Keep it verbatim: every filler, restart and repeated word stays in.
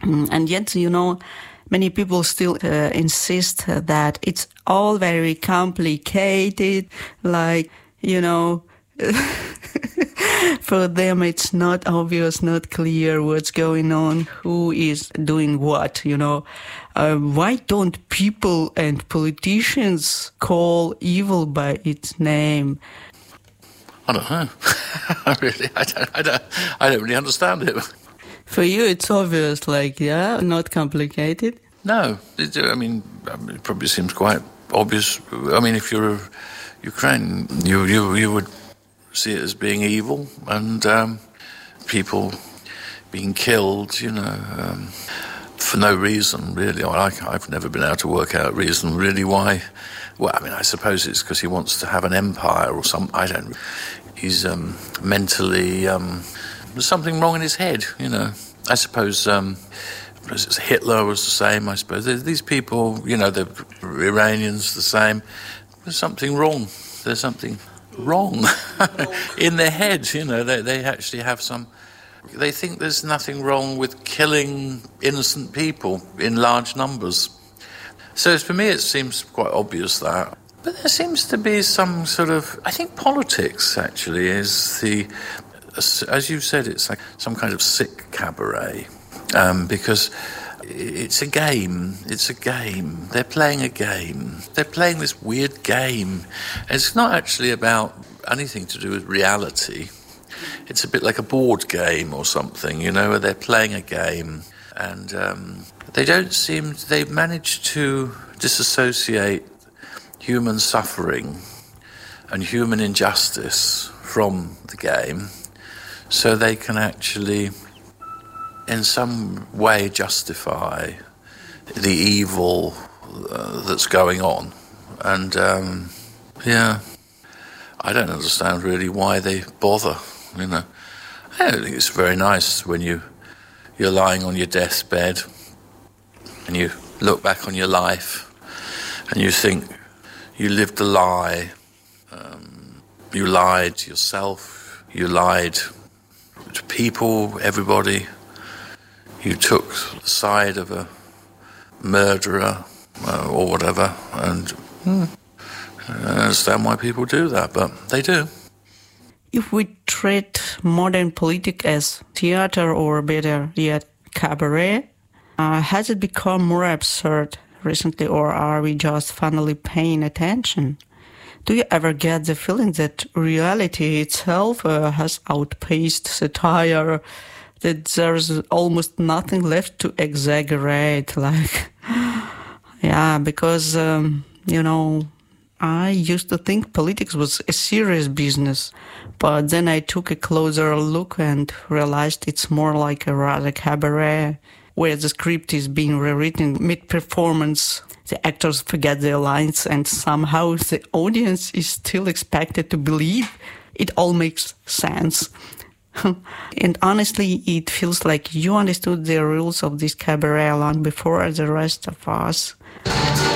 And yet, you know, many people still uh, insist that it's all very complicated, like, you know, for them it's not obvious, not clear what's going on, who is doing what, you know. Uh, why don't people and politicians call evil by its name? I don't know. really, I don't, I don't, I don't really understand it. For you, it's obvious, like, yeah, not complicated? No, it, I mean, it probably seems quite obvious. I mean, if you're Ukraine, you you you would see it as being evil and um, people being killed, you know, um, for no reason, really. I, I've never been able to work out reason, really, why. Well, I mean, I suppose it's because he wants to have an empire or some, I don't, he's um, mentally, um, there's something wrong in his head, you know. I suppose um, Hitler was the same, I suppose. These people, you know, the Iranians the same. There's something wrong. There's something wrong in their heads, you know. They, they actually have some, they think there's nothing wrong with killing innocent people in large numbers. So for me, it seems quite obvious that. But there seems to be some sort of, I think politics actually is the, as you said, it's like some kind of sick cabaret, um, because it's a game, it's a game. They're playing a game. They're playing this weird game. It's not actually about anything to do with reality. It's a bit like a board game or something, you know, where they're playing a game. And um, they don't seem, they've managed to disassociate human suffering and human injustice from the game, so they can actually in some way justify the evil uh, that's going on. And um, yeah, I don't understand really why they bother, you know. I don't think it's very nice when you you're lying on your deathbed and you look back on your life and you think you lived a lie. Um, you lied to yourself, you lied to people, everybody. You took the side of a murderer uh, or whatever, and hmm, I don't understand why people do that, but they do. If we treat modern politics as theater, or better yet, cabaret, uh, has it become more absurd recently, or are we just finally paying attention? Do you ever get the feeling that reality itself uh, has outpaced satire, that there's almost nothing left to exaggerate? Like, yeah, because, um, you know, I used to think politics was a serious business, but then I took a closer look and realized it's more like a rather cabaret, where the script is being rewritten mid-performance. The actors forget their lines, and somehow the audience is still expected to believe it all makes sense. And honestly, it feels like you understood the rules of this cabaret long before the rest of us.